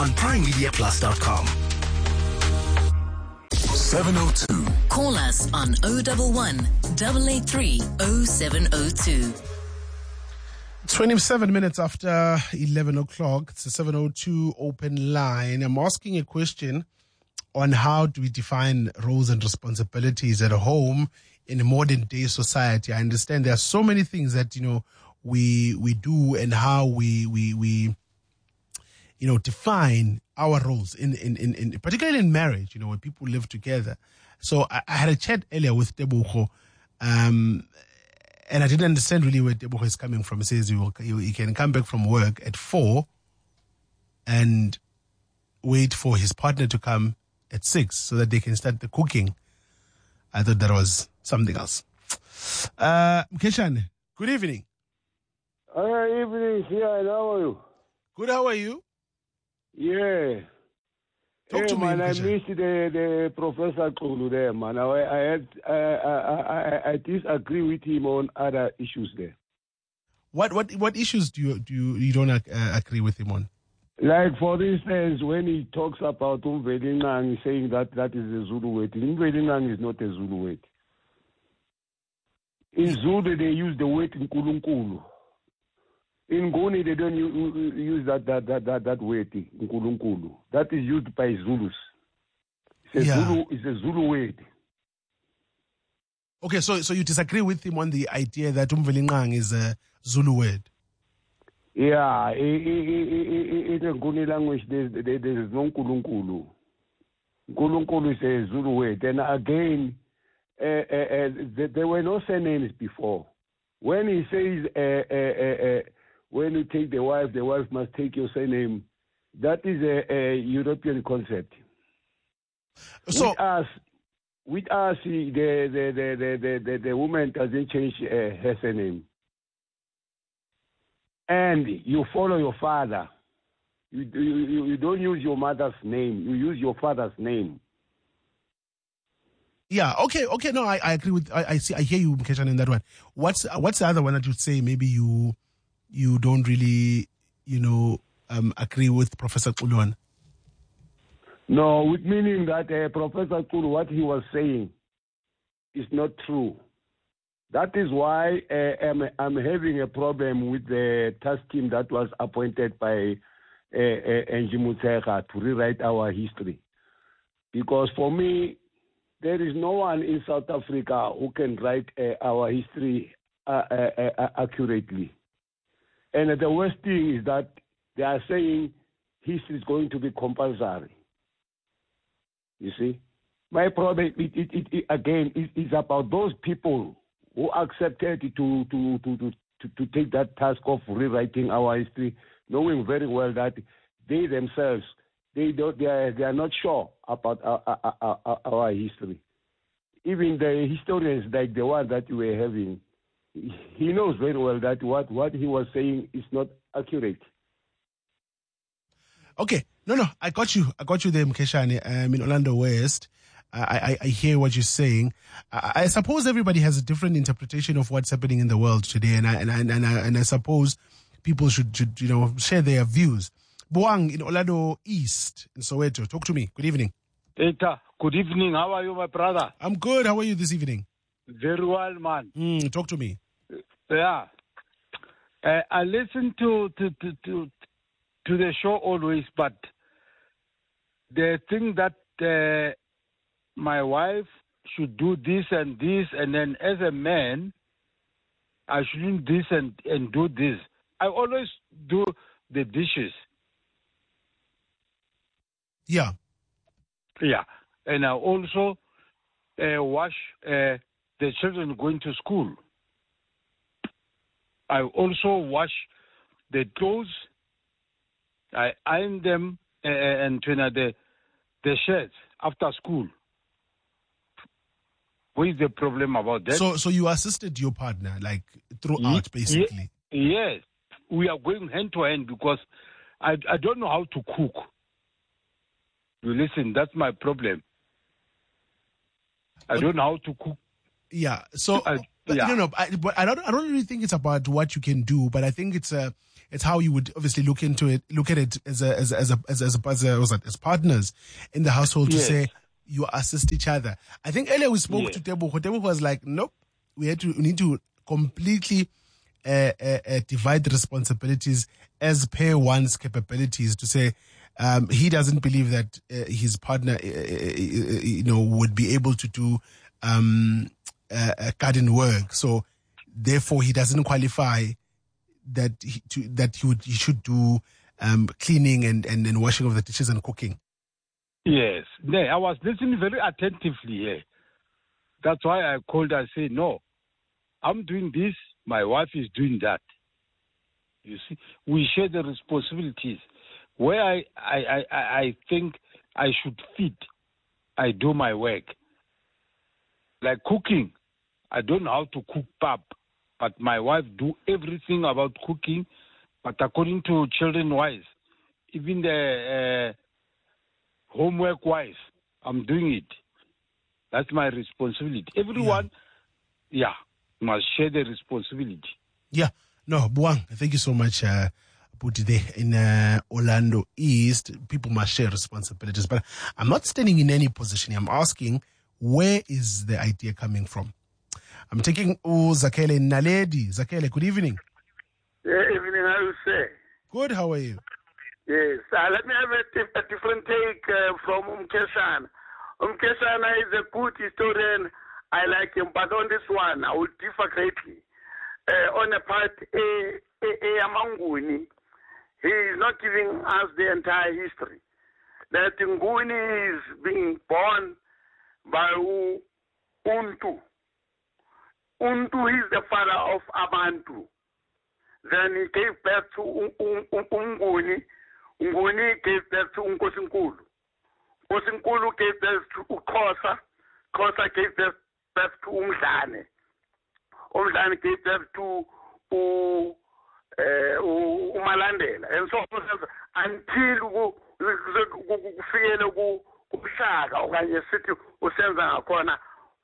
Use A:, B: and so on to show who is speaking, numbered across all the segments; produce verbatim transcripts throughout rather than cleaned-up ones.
A: on prime media plus dot com.
B: seven oh two.
C: Call us on oh one one, eight eight three, oh seven oh two.
D: twenty-seven minutes after eleven o'clock. It's a seven oh two open line. I'm asking a question on how do we define roles and responsibilities at home in a modern day society. I understand there are so many things that, you know, we we do and how we we we you know define our roles in in in, in particularly in marriage, you know, when people live together. So I, I had a chat earlier with Tebogo, um and I didn't understand really where Tebogo is coming from. He says he, will, he can come back from work at four and wait for his partner to come at six so that they can start the cooking. I thought that was something else. Uh, Mkeshane, good evening.
E: Good evening, Sian. How are you?
D: Good, how are you?
E: Yeah.
D: Talk
E: hey,
D: to
E: man,
D: me,
E: I
D: Mkeshane.
E: missed the, the Professor Kulu there, man. I, I, had, I, I, I, I disagree with him on other issues there.
D: What what what issues do you do you, you don't uh, agree with him on?
E: Like, for instance, when he talks about Umvelinang, saying that that is a Zulu word. Umvelinang is not a Zulu word. In Zulu, they use the word Nkulunkulu. In Nguni, they don't use, use that, that, that, that, that word, Nkulunkulu. That is used by Zulus. It's a,
D: Yeah.
E: Zulu, it's a Zulu word.
D: Okay, so so you disagree with him on the idea that Umvelingang is a Zulu word?
E: Yeah, i- i- i- in the Nguni language, there's, there, there is no Nkulunkulu. Nkulunkulu is a Zulu word. And again, uh, uh, uh, there, there were no surnames before. When he says, uh, uh, uh, uh, when you take the wife, the wife must take your surname, that is a, a European concept.
D: So
E: with us, with us, the the the the the, the, the woman doesn't change uh, her surname, and you follow your father. You, you you don't use your mother's name. You use your father's name.
D: yeah, okay, okay, no, I, I agree with I, I see I hear you, Mkeshane, in that one. What's what's the other one that you'd say maybe you you don't really, you know, um, agree with Professor Kulu?
E: No, with meaning that uh, Professor Kulu, what he was saying is not true. That is why uh, I'm, I'm having a problem with the task team that was appointed by uh, uh, Angie Mutshekga to rewrite our history. Because for me, there is no one in South Africa who can write uh, our history uh, uh, uh, accurately. And the worst thing is that they are saying history is going to be compulsory. You see? My problem, it, it, it, it, again, is it, about those people who accepted to, to, to, to, to, to take that task of rewriting our history, knowing very well that they themselves, they, don't, they, are, they are not sure about our, our, our, our history. Even the historians like the one that we were having, he knows very well that what, what he was saying is not accurate.
D: Okay, no, no, I got you. I got you there, Mkeshane. I'm in Orlando West. I, I, I hear what you're saying. I, I suppose everybody has a different interpretation of what's happening in the world today, and I and I, and I, and I suppose people should, should, you know, share their views. Boang in Orlando East in Soweto. Talk to me. Good evening.
F: Eta, good evening. How are you, my brother?
D: I'm good. How are you this evening?
F: Very well, man.
D: Mm, talk to me.
F: Yeah. Uh, I listen to, to, to, to, to the show always, but they think that uh, my wife should do this and this, and then as a man, I shouldn't do this and, and do this. I always do the dishes.
D: Yeah.
F: Yeah. And I also uh, wash uh, the children going to school. I also wash the clothes. I iron them uh, and you know, the the shirts after school. What is the problem about that?
D: So, so you assisted your partner like throughout,
F: Ye-
D: basically.
F: ye- yes, we are going hand to hand because I I don't know how to cook. You listen, that's my problem. I
D: Okay.
F: don't know how to cook.
D: Yeah. So,
F: I,
D: but
F: yeah.
D: no, no, I, but I don't, I don't really think it's about what you can do, but I think it's uh, it's how you would obviously look into it, look at it as a, as a, as a, as a, as a, as, a, as, a, as partners in the household
F: Yes.
D: to say you assist each other. I think earlier we spoke
F: Yes.
D: to Tebo. Tebo was like, nope, we had to, we need to completely uh, uh, uh, divide the responsibilities as per one's capabilities to say, um, he doesn't believe that uh, his partner, uh, uh, you know, would be able to do, um, uh, uh, garden work. So therefore he doesn't qualify that he, to, that he would, he should do, um, cleaning and, and, and washing of the dishes and cooking.
F: Yes. No, I was listening very attentively here. That's why I called. I said, no, I'm doing this. My wife is doing that. You see, we share the responsibilities. Where I, I, I, I think I should fit, I do my work. Like cooking, I don't know how to cook pap, but my wife do everything about cooking. But according to children-wise, even the uh, homework-wise, I'm doing it. That's my responsibility. Everyone, yeah, yeah must share the responsibility.
D: Yeah. No, Buang, thank you so much, uh, Puti, there in uh, Orlando East. People must share responsibilities. But I'm not standing in any position. I'm asking, where is the idea coming from? I'm taking oh, Zakele Naledi. Zakele, good evening.
B: Yeah, evening, how you say?
D: Good, how are you?
B: Yes, uh, let me have a, t- a different take uh, from Umkeshan. Umkeshan is a good historian. I like him, but on this one, I would differ greatly. Uh, on a part A, A, A Amanguni, he is not giving us the entire history. That Nguni is being born by U, Untu. Untu is the father of Abantu. Then he gave birth to Unguni. Unguni gave birth to Unkosinkulu. Nkosinkulu gave birth to Ukosa. Kosa gave birth to Umdlane. Umdlane gave birth to U, uh, Umalandela. And so on until kufikele kushaka okanye sithi usenza ngakhona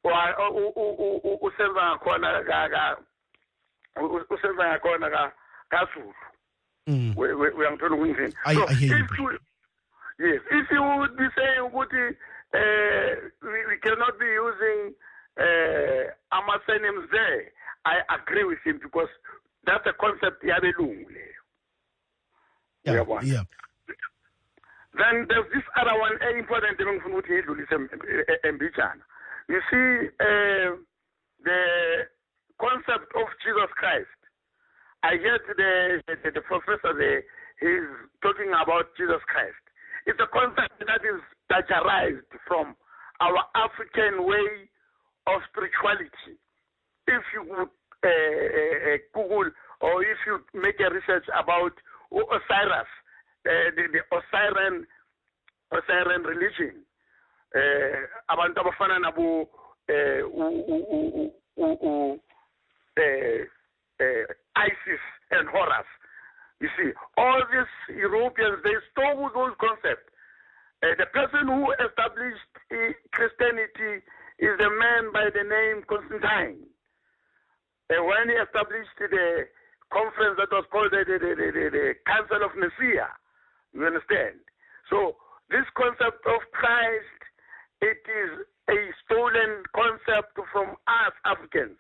B: usenza ngakhona ka usenza ngakhona ka kaZulu. Uyangithola ukunjini? So if you, yes, if you would be saying ukuthi uh, we, we cannot be using uh, our surnames there, I agree with him because that's a concept yabelungu leyo.
D: Yeah, yeah.
B: Then there's this other one, uh, important thing from ukuthi idlulise embijana. You see, uh, the concept of Jesus Christ. I heard the, the, the professor there, he's talking about Jesus Christ. It's a concept that is plagiarized from our African way of spirituality. If you would uh, uh, Google or if you make a research about Osiris, uh, the, the Osirian, Osirian religion, abantu abafana nabo ISIS and Horus. You see, all these Europeans, they stole those concepts. Uh, the person who established uh, Christianity is a man by the name Constantine. Uh, when he established the conference that was called the, the, the, the, the Council of Nicaea, you understand? So this concept of Christ, it is a stolen concept from us Africans.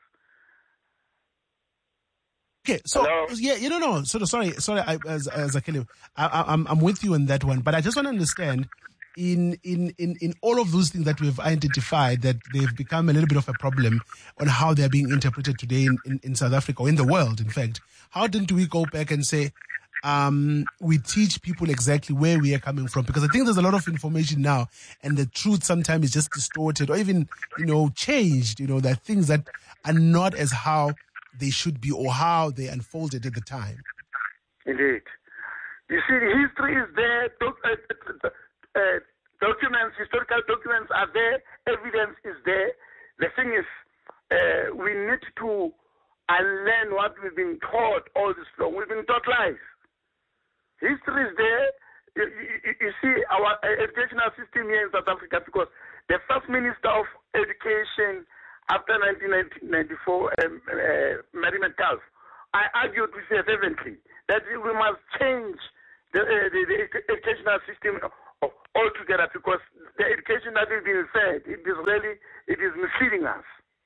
D: Okay, so
B: Hello?
D: yeah, you don't know. So sorry, sorry, I, as as Zakele, I, I'm I'm with you on that one, but I just want to understand in in in in all of those things that we've identified that they've become a little bit of a problem on how they're being interpreted today in, in, in South Africa or in the world. In fact, how didn't we go back and say um, we teach people exactly where we are coming from? Because I think there's a lot of information now, and the truth sometimes is just distorted or even you know changed. You know, there are things that are not as how they should be or how they unfolded at the time.
B: Indeed. You see, history is there, doc- uh, uh, documents, historical documents are there, evidence is there. The thing is, uh, we need to unlearn what we've been taught all this long. We've been taught lies. History is there. You, you, you see, our educational system here in South Africa, because the first minister of education, after nineteen ninety-four, um, uh, Mary McCullough, I argued with her fervently that we must change the, uh, the, the educational system altogether, because the education that is being fed, it is really, it is misleading us.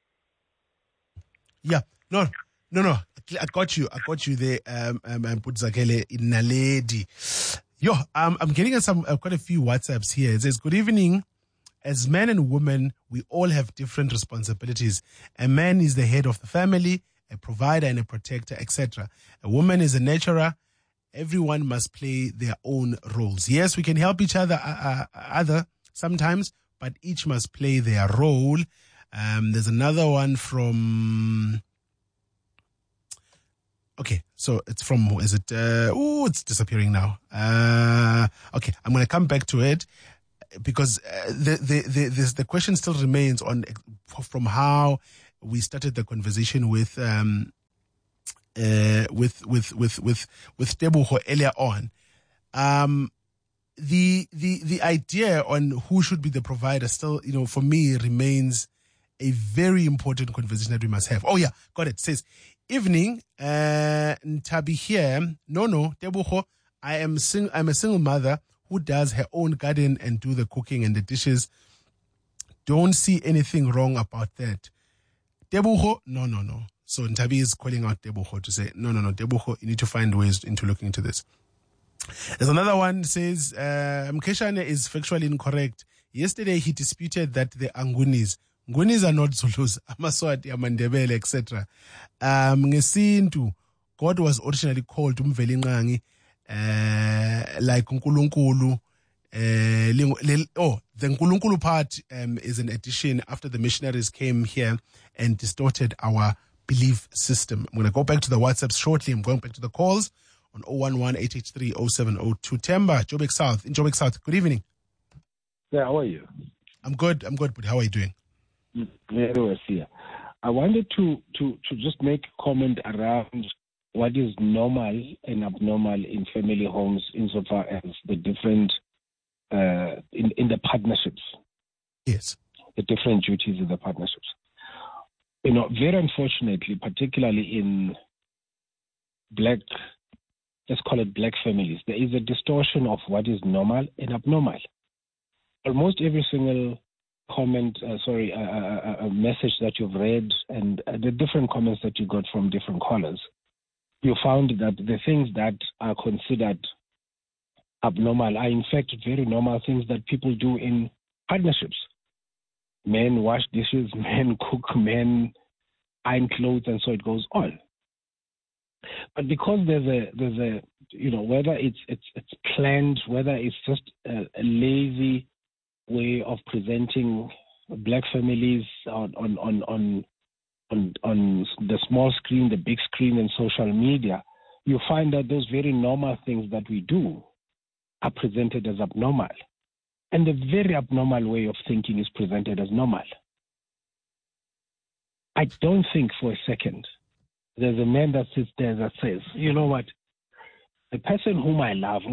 D: Yeah, no, no, no. I got you. I got you there. Um, um, Putzakele in Naledi. Yo, um, I'm getting some uh, quite a few WhatsApps here. It says, "Good evening. As men and women, we all have different responsibilities. A man is the head of the family, a provider and a protector, et cetera. A woman is a nurturer. Everyone must play their own roles. Yes, we can help each other, uh, uh, other sometimes, but each must play their role." Um, there's another one from. Okay, so it's from, is it, uh, oh, it's disappearing now. Uh, okay, I'm going to come back to it because uh, the, the, the, this, the question still remains on from how we started the conversation with, um, uh, with, with, with, with, with Teboho earlier on. Um, the, the, the idea on who should be the provider still, you know, for me remains a very important conversation that we must have. Oh yeah, got it. It says, "Evening, uh, Ntabi here. No, no, Teboho, I am sing- I'm a single mother who does her own garden and do the cooking and the dishes. Don't see anything wrong about that. Teboho, no, no, no." So Ntabi is calling out Teboho to say, no, no, no, Teboho, you need to find ways into looking into this. There's another one that says, uh, Mkeshane is factually incorrect. Yesterday he disputed that the Angunis, Ngunis are not Zulus, Amaswati, Amandebele, et cetera. Um, Ngesintu, God was originally called Umvelingangi, uh, like Nkulunkulu. Uh, oh, the Nkulunkulu part um, is an addition after the missionaries came here and distorted our belief system. I'm going to go back to the WhatsApps shortly. I'm going back to the calls on zero one one, eight eight three, zero seven zero two. Temba, Joburg South. In Joburg South, good evening.
G: Yeah, how are you?
D: I'm good. I'm good, but how are you doing?
G: Very well, here. I wanted to, to, to just make a comment around what is normal and abnormal in family homes insofar as the different, uh, in, in the partnerships.
D: Yes.
G: The different duties of the partnerships. You know, very unfortunately, particularly in black, let's call it black families, there is a distortion of what is normal and abnormal. Almost every single comment, uh, sorry, a uh, uh, uh, message that you've read and uh, the different comments that you got from different callers, you found that the things that are considered abnormal are in fact very normal things that people do in partnerships. Men wash dishes, men cook, men iron clothes, and so it goes on. But because there's a, there's a, you know, whether it's it's it's planned, whether it's just a, a lazy way of presenting black families on on on on on on the small screen, the big screen, and social media, you find that those very normal things that we do are presented as abnormal. And the very abnormal way of thinking is presented as normal. I don't think for a second there's a man that sits there that says, you know what, the person whom I love,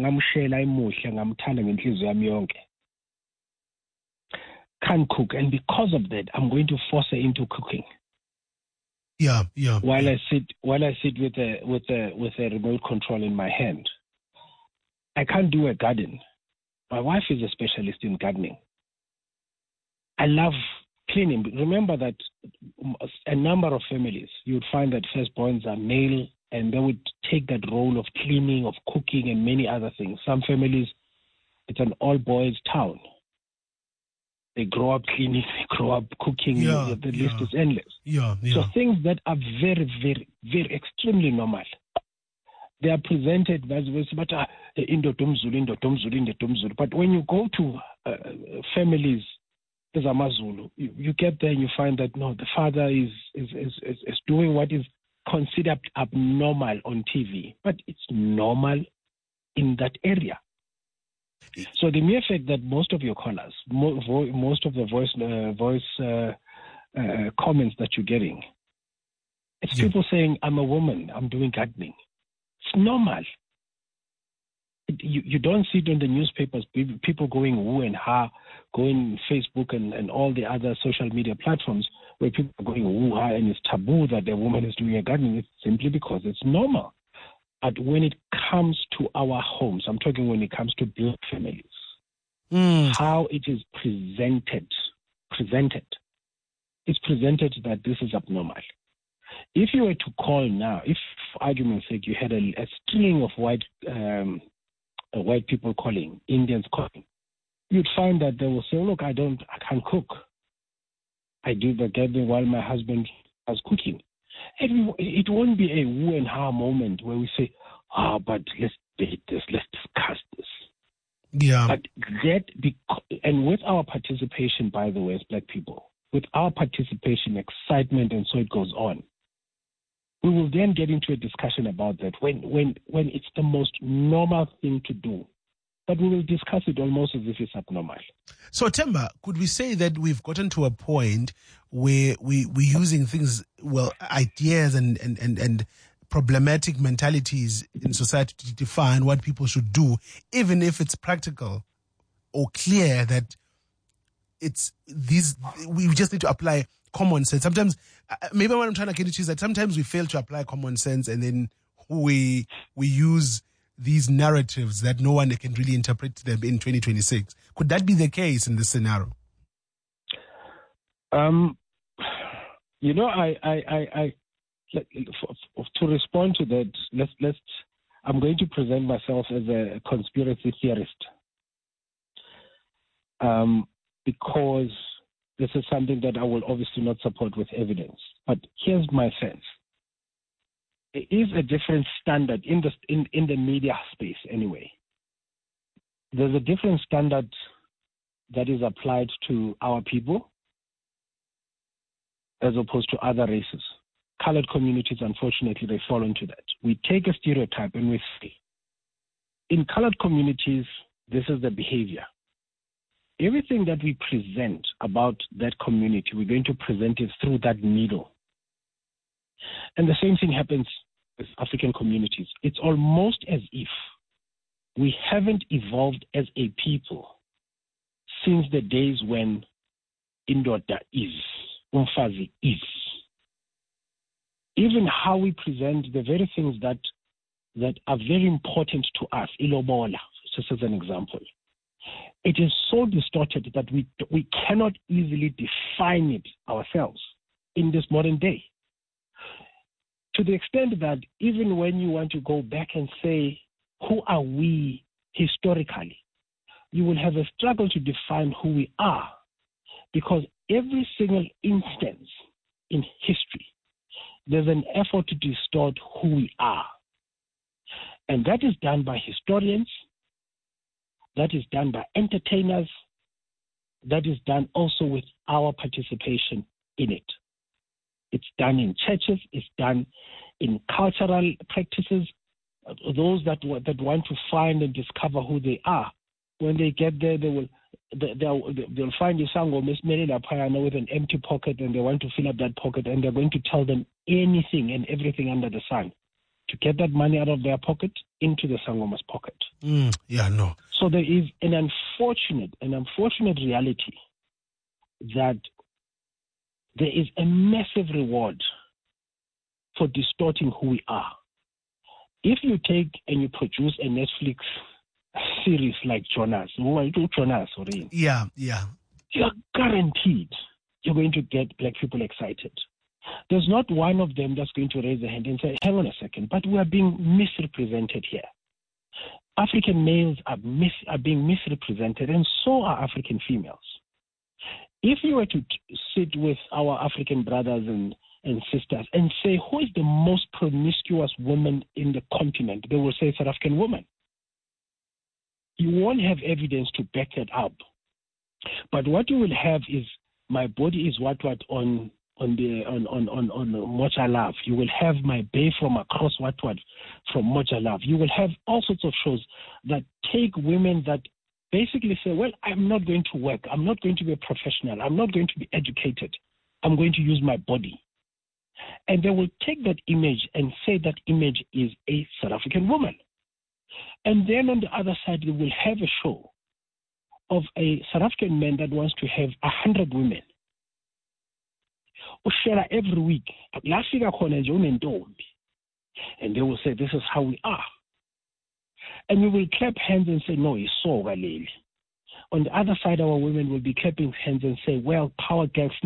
G: can't cook, and because of that, I'm going to force her into cooking.
D: Yeah, yeah.
G: While
D: yeah.
G: I sit, while I sit with a with a with a remote control in my hand, I can't do a garden. My wife is a specialist in gardening. I love cleaning. Remember that a number of families, you would find that firstborns are male, and they would take that role of cleaning, of cooking, and many other things. Some families, it's an all-boys town. They grow up cleaning, they grow up cooking,
D: yeah,
G: the
D: yeah.
G: list is endless.
D: Yeah, yeah.
G: So things that are very, very, very extremely normal, they are presented as, but uh, Indo Tumzulu, Indo Tumzulu, Indo Tumzulu. But when you go to uh, families, there's a Mazulu, you, you get there and you find that, no, the father is, is, is, is, is doing what is considered abnormal on T V, but it's normal in that area. So the mere fact that most of your callers, mo- vo- most of the voice uh, voice uh, uh, comments that you're getting, it's yeah. people saying, I'm a woman, I'm doing gardening. It's normal. It, you, you don't see it in the newspapers, people going who and ha, going Facebook and, and all the other social media platforms, where people are going, woo-ha, and it's taboo that a woman is doing a gardening, it's simply because it's normal. But when it comes to our homes, I'm talking when it comes to black families, mm. how it is presented, presented, it's presented that this is abnormal. If you were to call now, if for argument's sake you had a, a string of white um, uh, white people calling, Indians calling, you'd find that they will say, look, I don't, I can't cook. I do the gathering while my husband is cooking. And it won't be a woo and ha moment where we say, ah, oh, but let's debate this, let's discuss this.
D: Yeah.
G: But that, because, and with our participation, by the way, as black people, with our participation, excitement, and so it goes on, we will then get into a discussion about that when, when, when it's the most normal thing to do. But we will discuss it almost as if it's abnormal.
D: So, Themba, could we say that we've gotten to a point where we, we're using things, well, ideas and, and, and, and problematic mentalities in society to define what people should do, even if it's practical or clear that it's these, we just need to apply common sense. Sometimes, maybe what I'm trying to get to is that sometimes we fail to apply common sense and then we we use these narratives that no one can really interpret them in twenty twenty-six. Could that be the case in this scenario?
G: Um, you know, I, I, I, I for, for, to respond to that, let's, let's, I'm going to present myself as a conspiracy theorist. Um, because this is something that I will obviously not support with evidence. But here's my sense. There is a different standard in the, in, in the media space anyway. There's a different standard that is applied to our people as opposed to other races. Colored communities, unfortunately, they fall into that. We take a stereotype and we say, in colored communities, this is the behavior. Everything that we present about that community, we're going to present it through that needle. And the same thing happens with African communities. It's almost as if we haven't evolved as a people since the days when indoda is, umfazi is. Even how we present the very things that that are very important to us, ilobola, just as an example. It is so distorted that we we cannot easily define it ourselves in this modern day. To the extent that even when you want to go back and say, who are we historically, you will have a struggle to define who we are, because every single instance in history, there's an effort to distort who we are. And that is done by historians, that is done by entertainers, that is done also with our participation in it. It's done in churches, it's done in cultural practices. Those that that want to find and discover who they are, when they get there, they will they'll, they'll find Isango with an empty pocket, and they want to fill up that pocket, and they're going to tell them anything and everything under the sun to get that money out of their pocket into the Sangoma's pocket.
D: Mm, yeah, no.
G: So there is an unfortunate, an unfortunate reality that there is a massive reward for distorting who we are. If you take and you produce a Netflix series like Jonas, Jonas,
D: yeah, yeah,
G: you're guaranteed you're going to get black people excited. There's not one of them that's going to raise their hand and say, hang on a second, but we are being misrepresented here. African males are, mis- are being misrepresented, and so are African females. If you were to t- sit with our African brothers and, and sisters and say, who is the most promiscuous woman in the continent, they will say South African woman. You won't have evidence to back that up. But what you will have is, my body is what what on on the on on on, on Moja Love. You will have my bay from across what what from Moja Love. You will have all sorts of shows that take women that basically say, well, I'm not going to work. I'm not going to be a professional. I'm not going to be educated. I'm going to use my body. And they will take that image and say that image is a South African woman. And then on the other side, they will have a show of a South African man that wants to have a hundred women. ushare every week. La fika khona nje unentombi. And they will say, this is how we are. And we will clap hands and say, no, it's so lady. On the other side, our women will be clapping hands and say, well, power gaps